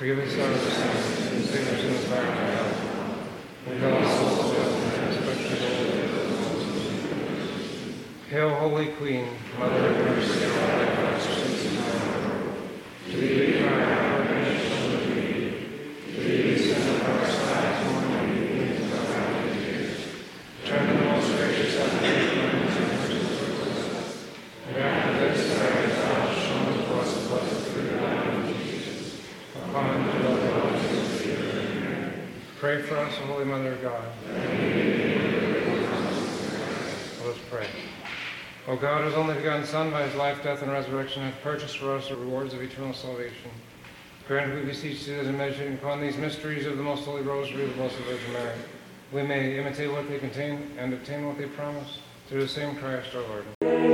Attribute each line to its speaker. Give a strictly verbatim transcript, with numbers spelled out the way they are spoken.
Speaker 1: Forgive us our sins, and save us from the fire of hell. Lead all souls to heaven, especially those. Hail, Holy Queen, Mother of mercy, and all thy blessings. To thee we cry, our redemption of thee. To thee we send up our sighs, mourning and weeping in our valley of tears. Turn to the most gracious heaven, and cleanse and mercy towards us. And after this, that thou hast shown to us the blessed fruit of thy womb, Jesus. Upon whom dwell the blessings of the Amen. Pray for us, O Holy Mother of God. Let us pray. O God, whose only begotten Son, by his life, death, and resurrection, hath purchased for us the rewards of eternal salvation, grant, we beseech thee, that in meditating upon these mysteries of the most holy rosary of the Blessed Virgin Mary, we may imitate what they contain and obtain what they promise, through the same Christ our Lord.